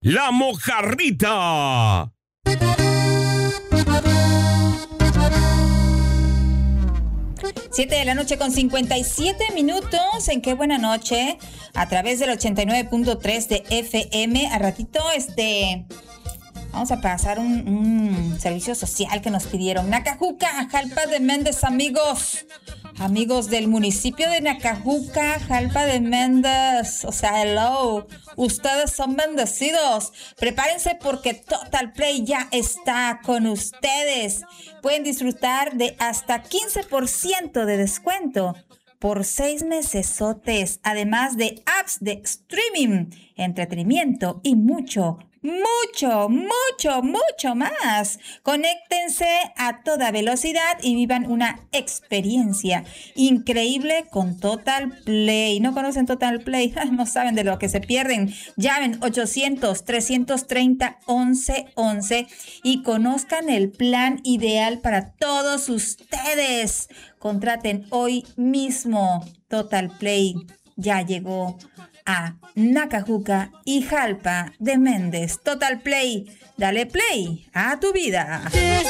La Mojarrita. Siete de la noche con 57 minutos. En Qué Buena Noche, a través del 89.3 de FM. A ratito, vamos a pasar un servicio social que nos pidieron. Nacajuca, Jalpa de Méndez, amigos. Amigos del municipio de Nacajuca, Jalpa de Méndez. O sea, hello. Ustedes son bendecidos. Prepárense porque Total Play ya está con ustedes. Pueden disfrutar de hasta 15% de descuento por 6 mesesotes, además de apps de streaming, entretenimiento y mucho más. Conéctense a toda velocidad y vivan una experiencia increíble con Total Play. ¿No conocen Total Play? No saben de lo que se pierden. Llamen 800-330-1111 y conozcan el plan ideal para todos ustedes. Contraten hoy mismo. Total Play ya llegó a Nacajuca y Jalpa de Méndez. Total Play, dale play a tu vida.